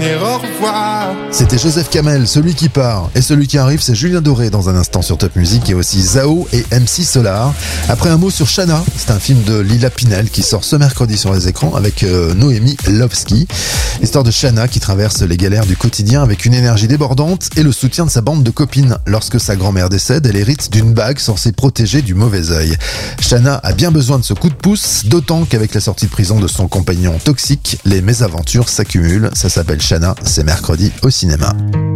dire au revoir. C'était Joseph Kamel, celui qui part. Et celui qui arrive, c'est Julien Doré dans un instant sur Top Music et aussi Zao et MC Solar. Après un mot sur Shanna, c'est un film de Lila Pinel qui sort ce mercredi sur les écrans avec Noémie Lovski. Histoire de Shanna qui traverse les galères du quotidien avec une énergie débordante et le soutien de sa bande de copines. Lorsque sa grand-mère décède, elle hérite d'une bague censée protéger du mauvais œil. Shanna a bien besoin de ce coup de pouce, d'autant qu'avec la sortie de prison de son compagnon toxique, les mésaventures s'accumulent. Ça s'appelle Shanna, c'est mercredi au cinéma.